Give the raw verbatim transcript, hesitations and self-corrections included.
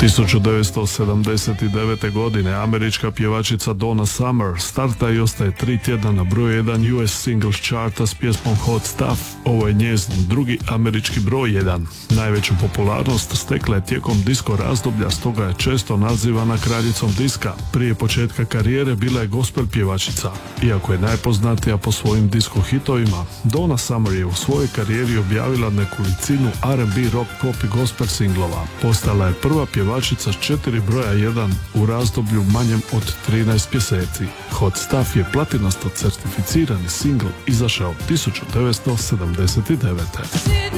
tisuću devetsto sedamdeset devete. godine američka pjevačica Donna Summer starta i ostaje tri tjedna na broj jedan U S Singles Charta s pjesmom Hot Stuff. Ovo je njezin drugi američki broj jedan. Najveću popularnost stekla je tijekom disko razdoblja, stoga je često nazivana kraljicom diska. Prije početka karijere bila je gospel pjevačica. Iako je najpoznatija po svojim disko hitovima, Donna Summer je u svojoj karijeri objavila nekolicinu R and B, rock, pop i gospel singlova. Postala je prva pjevačica s četiri broja jedan u razdoblju manjem od trinaest mjeseci. Hot Stuff je platinasto certificirani singl izašao tisuću devetsto sedamdeset devete.